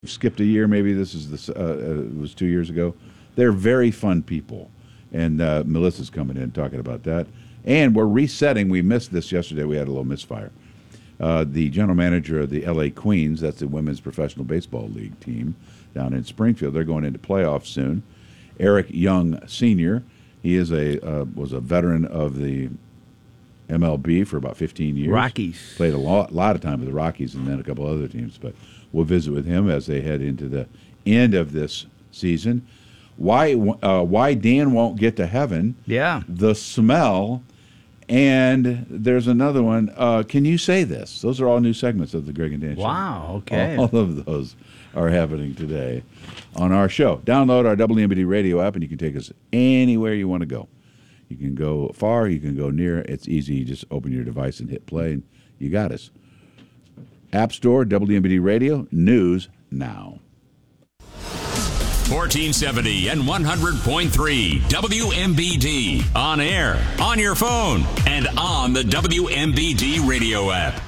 skipped a year. Maybe this is it was 2 years ago. They're very fun people, and Melissa's coming in talking about that. And we're resetting. We missed this yesterday. We had a little misfire. The general manager of the L.A. Queens, that's the women's professional baseball league team down in Springfield. They're going into playoffs soon. Eric Young Sr., he is was a veteran of the MLB for about 15 years. Rockies. Played a lot of time with the Rockies and then a couple other teams. But we'll visit with him as they head into the end of this season. Why Dan won't get to heaven. Yeah. The smell. And there's another one. Can you say this? Those are all new segments of the Greg and Dan Show. Wow, okay. All of those are happening today on our show. Download our WMBD radio app, and you can take us anywhere you want to go. You can go far, you can go near. It's easy. You just open your device and hit play, and you got us. App Store, WMBD Radio, news now. 1470 and 100.3 WMBD. On air, on your phone, and on the WMBD radio app.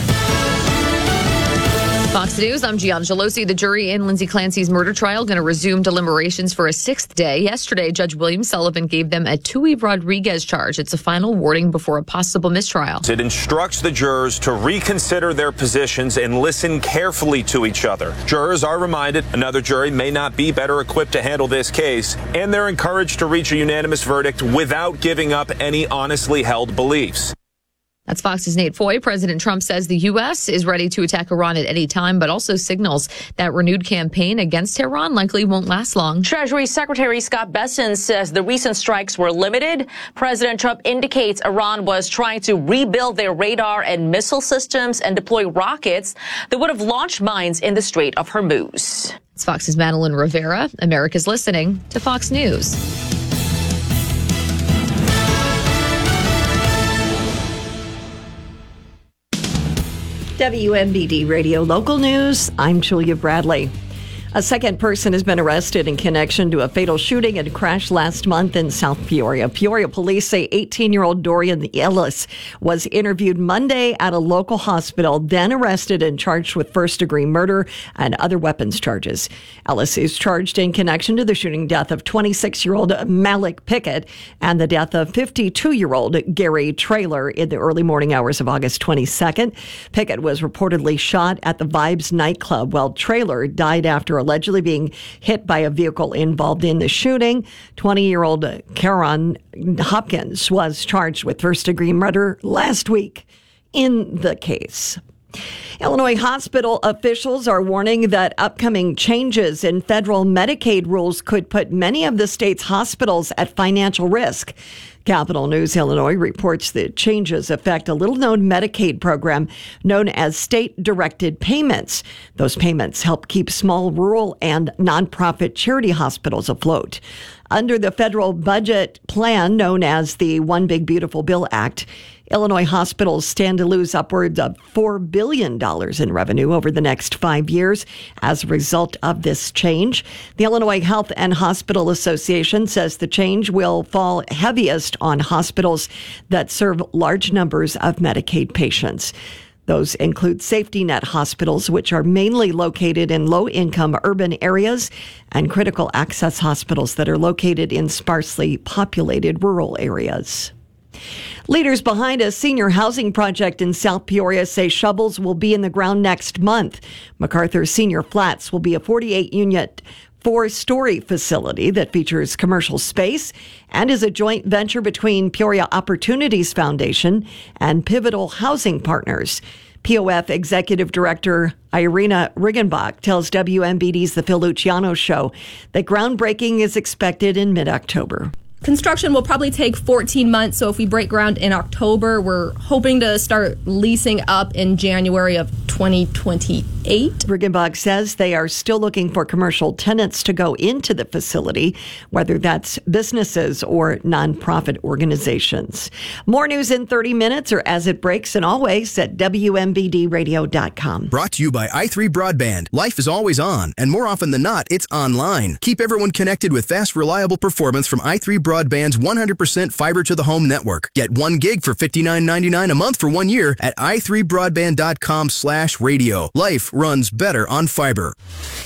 Fox News, I'm Gian Gelosi. The jury in Lindsay Clancy's murder trial going to resume deliberations for a sixth day. Yesterday, Judge William Sullivan gave them a Tui Rodriguez charge. It's a final warning before a possible mistrial. It instructs the jurors to reconsider their positions and listen carefully to each other. Jurors are reminded another jury may not be better equipped to handle this case, and they're encouraged to reach a unanimous verdict without giving up any honestly held beliefs. That's Fox's Nate Foy. President Trump says the U.S. is ready to attack Iran at any time, but also signals that renewed campaign against Tehran likely won't last long. Treasury Secretary Scott Bessent says the recent strikes were limited. President Trump indicates Iran was trying to rebuild their radar and missile systems and deploy rockets that would have launched mines in the Strait of Hormuz. It's Fox's Madeline Rivera. America's listening to Fox News. WMBD Radio Local News, I'm Julia Bradley. A second person has been arrested in connection to a fatal shooting and crash last month in South Peoria. Peoria police say 18-year-old Dorian Ellis was interviewed Monday at a local hospital, then arrested and charged with first-degree murder and other weapons charges. Ellis is charged in connection to the shooting death of 26-year-old Malik Pickett and the death of 52-year-old Gary Traylor in the early morning hours of August 22nd. Pickett was reportedly shot at the Vibes nightclub, while Traylor died after allegedly being hit by a vehicle involved in the shooting. 20-year-old Karen Hopkins was charged with first-degree murder last week in the case. Illinois hospital officials are warning that upcoming changes in federal Medicaid rules could put many of the state's hospitals at financial risk. Capital News Illinois reports that changes affect a little-known Medicaid program known as state-directed payments. Those payments help keep small rural and nonprofit charity hospitals afloat. Under the federal budget plan known as the One Big Beautiful Bill Act, Illinois hospitals stand to lose upwards of $4 billion in revenue over the next 5 years as a result of this change. The Illinois Health and Hospital Association says the change will fall heaviest on hospitals that serve large numbers of Medicaid patients. Those include safety net hospitals, which are mainly located in low-income urban areas, and critical access hospitals that are located in sparsely populated rural areas. Leaders behind a senior housing project in South Peoria say shovels will be in the ground next month. MacArthur Senior Flats will be a 48-unit, 4-story facility that features commercial space and is a joint venture between Peoria Opportunities Foundation and Pivotal Housing Partners. POF Executive Director Irina Riggenbach tells WMBD's The Phil Luciano Show that groundbreaking is expected in mid-October. Construction will probably take 14 months, so if we break ground in October, we're hoping to start leasing up in January of 2028. Riggenbach says they are still looking for commercial tenants to go into the facility, whether that's businesses or nonprofit organizations. More news in 30 minutes or as it breaks, and always at WMBDradio.com. Brought to you by i3 Broadband. Life is always on, and more often than not, it's online. Keep everyone connected with fast, reliable performance from i3 Broadband's 100% fiber to the home network. Get 1 gig for $59.99 a month for 1 year at i3broadband.com/radio. Life runs better on fiber.